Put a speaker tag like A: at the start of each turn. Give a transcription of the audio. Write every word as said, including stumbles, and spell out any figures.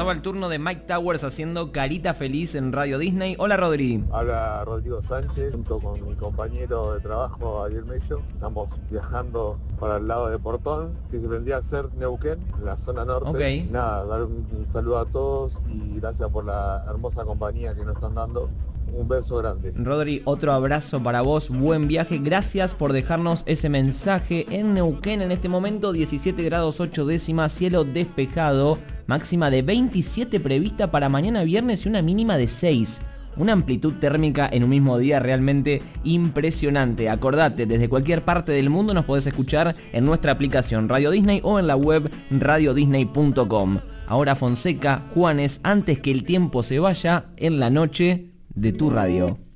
A: pasaba el turno de Mike Towers haciendo Carita Feliz en Radio Disney. Hola, Rodri.
B: Habla Rodrigo Sánchez, junto con mi compañero de trabajo, Ariel Mello. Estamos viajando para el lado de Portón, que se vendría a ser Neuquén, en la zona norte.
A: Ok.
B: Nada, dar un saludo a todos y gracias por la hermosa compañía que nos están dando. Un beso grande.
A: Rodri, otro abrazo para vos, buen viaje, gracias por dejarnos ese mensaje. En Neuquén en este momento diecisiete grados ocho décimas, cielo despejado, máxima de veintisiete prevista para mañana viernes y una mínima de seis. Una amplitud térmica en un mismo día realmente impresionante. Acordate, desde cualquier parte del mundo nos podés escuchar en nuestra aplicación Radio Disney o en la web radio disney punto com. Ahora Fonseca, Juanes, antes que el tiempo se vaya, en la noche de tu radio.